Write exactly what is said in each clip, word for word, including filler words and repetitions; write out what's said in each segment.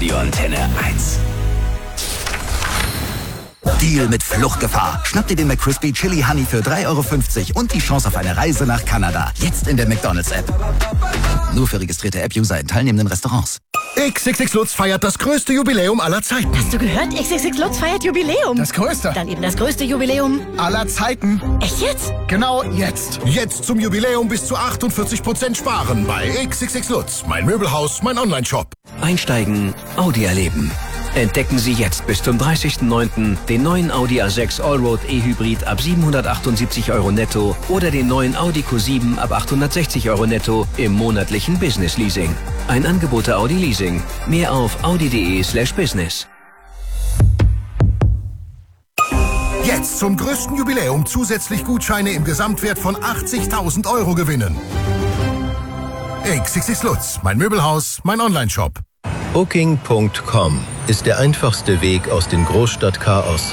Hitradio Antenne eins. Deal mit Fluchtgefahr. Schnapp dir den McCrispy Chili Honey für drei Euro fünfzig und die Chance auf eine Reise nach Kanada. Jetzt in der McDonald's-App. Nur für registrierte App-User in teilnehmenden Restaurants. X X X Lutz feiert das größte Jubiläum aller Zeiten. Hast du gehört? X X X Lutz feiert Jubiläum. Das größte? Dann eben das größte Jubiläum aller Zeiten. Echt jetzt? Genau jetzt. Jetzt zum Jubiläum bis zu achtundvierzig Prozent sparen bei X X X Lutz. Mein Möbelhaus, mein Onlineshop. Einsteigen, Audi erleben. Entdecken Sie jetzt bis zum dreißigsten neunten den neuen Audi A sechs Allroad E-Hybrid ab siebenhundertachtundsiebzig Euro netto oder den neuen Audi Q sieben ab achthundertsechzig Euro netto im monatlichen Business Leasing. Ein Angebot der Audi Leasing. Mehr auf audi.de slash business. Jetzt zum größten Jubiläum zusätzlich Gutscheine im Gesamtwert von achtzigtausend Euro gewinnen. X X X Lutz, mein Möbelhaus, mein Onlineshop. Booking Punkt com ist der einfachste Weg aus dem Großstadtchaos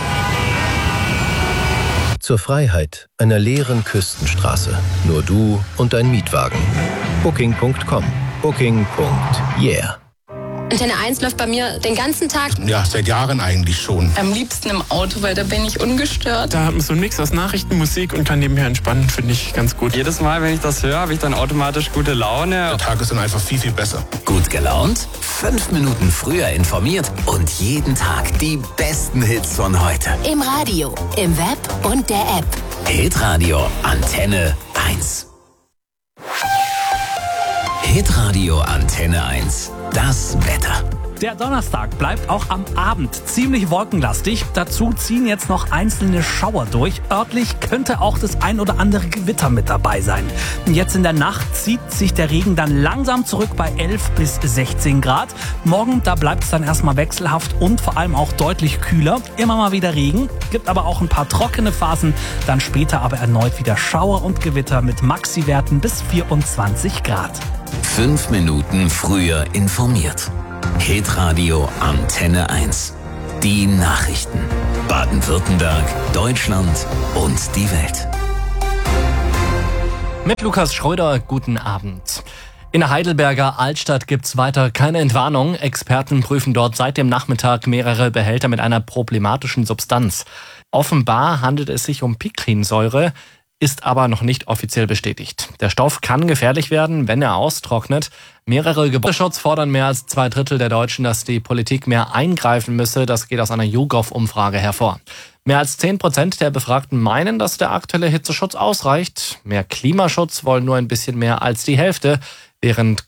zur Freiheit einer leeren Küstenstraße. Nur du und dein Mietwagen. Booking Punkt com. Booking. Yeah. Antenne eins läuft bei mir den ganzen Tag. Ja, seit Jahren eigentlich schon. Am liebsten im Auto, weil da bin ich ungestört. Da hat man so einen Mix aus Nachrichten, Musik und kann nebenher entspannen, finde ich ganz gut. Jedes Mal, wenn ich das höre, habe ich dann automatisch gute Laune. Der Tag ist dann einfach viel, viel besser. Gut gelaunt? Fünf Minuten früher informiert und jeden Tag die besten Hits von heute. Im Radio, im Web und der App. Hitradio Antenne eins. Hitradio Antenne eins. Das Wetter. Der Donnerstag bleibt auch am Abend ziemlich wolkenlastig. Dazu ziehen jetzt noch einzelne Schauer durch. Örtlich könnte auch das ein oder andere Gewitter mit dabei sein. Jetzt in der Nacht zieht sich der Regen dann langsam zurück bei elf bis sechzehn Grad. Morgen, da bleibt es dann erstmal wechselhaft und vor allem auch deutlich kühler. Immer mal wieder Regen, gibt aber auch ein paar trockene Phasen. Dann später aber erneut wieder Schauer und Gewitter mit Maxi-Werten bis vierundzwanzig Grad. Fünf Minuten früher informiert. Hitradio Antenne eins. Die Nachrichten. Baden-Württemberg, Deutschland und die Welt. Mit Lukas Schröder, guten Abend. In der Heidelberger Altstadt gibt's weiter keine Entwarnung. Experten prüfen dort seit dem Nachmittag mehrere Behälter mit einer problematischen Substanz. Offenbar handelt es sich um Picrinsäure, ist aber noch nicht offiziell bestätigt. Der Stoff kann gefährlich werden, wenn er austrocknet. Mehrere Gebäudeschutz fordern mehr als zwei Drittel der Deutschen, dass die Politik mehr eingreifen müsse. Das geht aus einer YouGov-Umfrage hervor. Mehr als zehn Prozent der Befragten meinen, dass der aktuelle Hitzeschutz ausreicht. Mehr Klimaschutz wollen nur ein bisschen mehr als die Hälfte, während